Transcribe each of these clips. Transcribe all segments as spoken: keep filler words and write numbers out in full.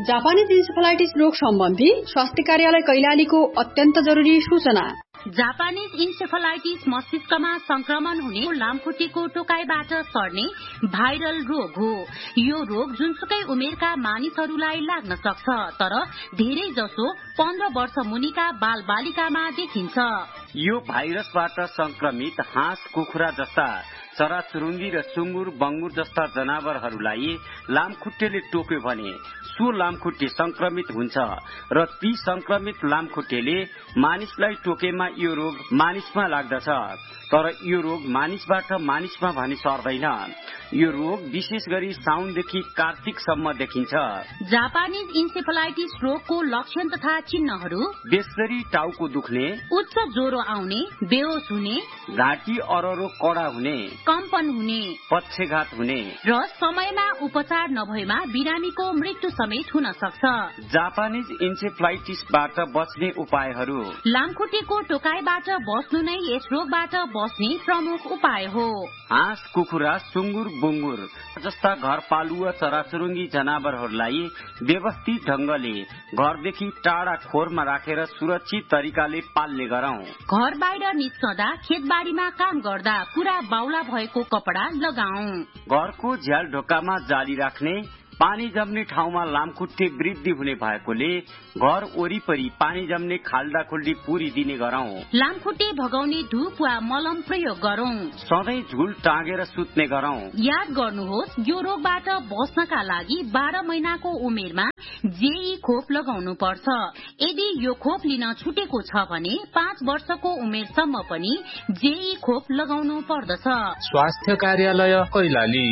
Japanese encephalitis रोग सम्बन्धी स्वास्थ्य कार्यालय कैलालीको अत्यन्त जरुरी सूचना। जापानीज इन्सेफेलाइटिस मस्तिष्कमा संक्रमण हुने लामखुट्टेको टोकाइबाट सर्ने भाइरल रोग हो। यो रोग जुनसुकै उमेरका मानिसहरूलाई लाग्न सक्छ, तर धेरै जसो पन्ध्र वर्ष मुनिका बाल बालिकामा देखिन्छ। यो भाइरसबाट संक्रमित हाँस, कुखुरा जस्ता चराचुरुङ्गी र सुँगुर, बङ्गुर जस्ता जनावरहरूलाई लामखुट्टेले टोक्यो भने सो लामखुट्टे संक्रमित हुन्छ र ती संक्रमित लामखुट्टेले मानिसलाई टोकेमा यो रोग मानिसमा लाग्दछ। तर यो रोग मानिसबाट मानिसमा भने सर्दैन। यो रोग विशेष गरी साउनदेखि कार्तिकसम्म देखिन्छ। जापानीज इन्सेफेलाइटिस रोगको लक्षण तथा चिन्हहरू: बेसरी टाउको दुख्ने, उच्च ज्वरो आउने, बेहोस हुने, घाँटी अररो कडा हुने, कम्पन हुने, पक्षघात हुने र समयमा उपचार नभएमा बिरामीको मृत्यु समेत हुन सक्छ। जापानीज इन्सेफेलाइटिसबाट बच्ने उपायहरू: लामखुट्टेको टोकाइबाट बस्नु नै यस रोगबाट बस्ने प्रमुख उपाय हो। हाँस, कुखुरा, सुँगुर, बुङ्गुर जस्ता घरपालुवा चराचुरुङ्गी जनावरहरूलाई व्यवस्थित ढंगले घरदेखि टाढा खोरमा राखेर सुरक्षित तरिकाले पाल्ने गरौं। घर बाहिर निस्कँदा, खेतबारीमा काम गर्दा पूरा बाउला भएको कपडा लगाऊ। घरको झ्याल ढोकामा जाली राख्ने, पानी जम्ने ठाउँमा लामखुट्टे वृद्धि हुने भएकोले घर वरिपरि पानी जम्ने खाल्डा खुल्डी पुरी दिने गरौं। लामखुट्टे भगाउने धूप वा मलम प्रयोग गरौं। सधैँ झुल टाँगेर सुत्ने गरौं। याद गर्नुहोस्, यो रोगबाट बच्नका लागि बाह्र महिनाको उमेरमा जेई खोप लगाउनु पर्छ। यदि यो खोप लिन छुटेको छ भने पाँच वर्षको उमेरसम्म पनि जेई खोप लगाउनु पर्दछ। स्वास्थ्य कार्यालय कैलाली।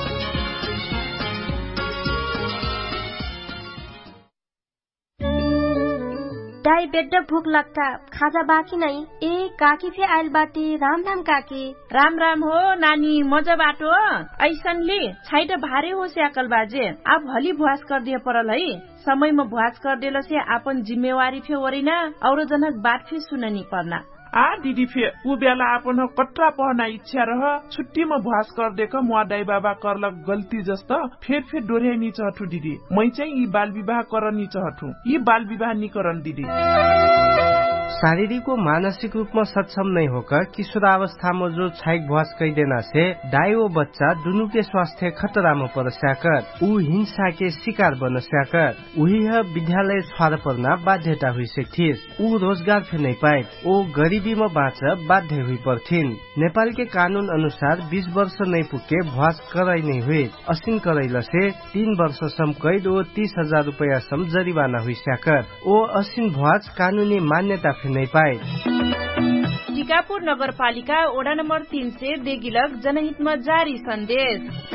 दाई बेड्ड भूख लाग्ता, खाजा बाँकी नै। ए काकी फे आइल बाटे। राम राम काकी। राम राम हो नानी, मजा बाटो ऐसन ली छाइट भारे हो स्याकल बाजे। आप हली भुवास कर दिए परल है। समय में भुवास कर देला से आपन जिम्मेवारी फे वरिना और जनक बात फे सुननी पर्ना। आ दीदी फे उ बेला आपन कट्रा पढ्ना इच्छा रह छुट्टीमा भुवास कर देख मुआ दाई बाबा करलक गल्ती जस्त फेर फेर डोरे नि चहटु दीदी। मै चाहिँ यी बाल विवाह करनी चहटु। यी बाल विवाह नि करन दीदी। शारीरिक व मानसिक रूपमा सक्षम नहीं होकर किशोरावस्था में जो छाइक भुवास कई देना से दाई व बच्चा दोनों के स्वास्थ्य खतरा में पड़ स्याकर ऊ हिंसा के शिकार बन स्याकर वही है विद्यालय छोड़ पड़ना बाध्यता हुई सकथिस। ऊ रोजगार फिर नहीं पाए, ओ गरीबी में बाँच बाध्य हुई पड़थिन। नेपाल के कानून अनुसार बीस वर्ष नहीं पुगे भुवास कराई नहीं हुए। असिन करैला से तीन वर्ष सम कैद ओ तीस हजार रूपया सम जरिवाना हुई स्याकर ओ असिन भुवास कानूनी मान्यता नहीं पाए। टिकापुर नगरपालिका वडा नम्बर तीन से देगिलक जनहित में जारी संदेश।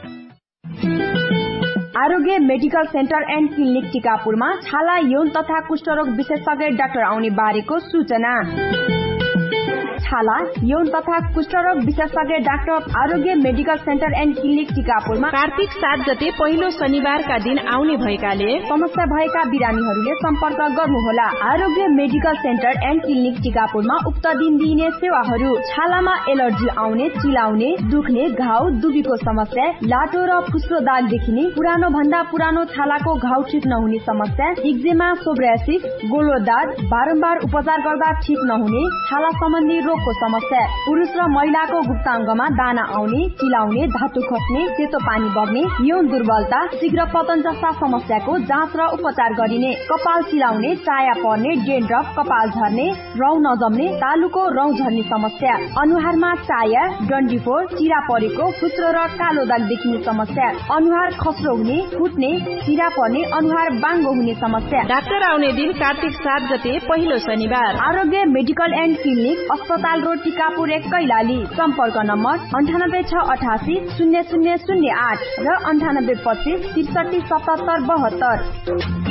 आरोग्य मेडिकल सेन्टर एन्ड क्लिनिक टिकापुरमा छाला, यौन तथा कुष्ठरोग विशेषज्ञ डाक्टर आउने बारेको सूचना। छाला, यौन तथा कुष्ठरोग विशेषज्ञ doctor Aarogya medical centre and clinic टिकापुरमा कार्तिक सात गते पहिलो शनिबारका दिन आउने भएकाले समस्या भएका बिरामीहरूले सम्पर्क गर्नुहोला। आरोग्य मेडिकल सेन्टर एन्ड क्लिनिक टिकापुरमा उक्त दिन दिइने सेवाहरू: छालामा एलर्जी आउने, चिलाउने, दुख्ने, घाउ, दुबीको समस्या, लाटो र फुस्रो दाग देखिने, पुरानो भन्दा पुरानो छालाको घाउ ठिक नहुने समस्या, एक्जेमा, सोब्रासिस, गोलो दाग, बारम्बार उपचार गर्दा ठिक नहुने, छाला सम्बन्धी रोगको समस्या, पुरुष र महिलाको गुप्ताङ्गमा दाना आउने, चिलाउने, धातु खस्ने, सेतो पानी बग्ने, यौन दुर्बलता, शीघ्र पतन जस्ता समस्याको जाँच र उपचार गरिने, कपाल चिलाउने, चाया पर्ने, डेन्ड्रफ, कपाल झर्ने, रौँ नजम्ने, तालुको रौँ झर्ने समस्या, अनुहारमा चाया, डन्डीफोर, चिरा परेको, फुस्रो र कालो दाग देखिने समस्या, अनुहार खस्रो हुने, फुट्ने, चिरा पर्ने, अनुहार बाङ्गो हुने समस्या। डाक्टर आउने दिन कार्तिक सात गते पहिलो शनिबार। आरोग्य मेडिकल एन्ड क्लिनिक, अस्पताल रोड, टिकापुर एक, कैलाली। सम्पर्क नम्बर अन्ठानब्बे छ अठासी शून्य शून्य शून्य आठ र अन्ठानब्बे पच्चिस त्रिसठी सतहत्तर बहत्तर।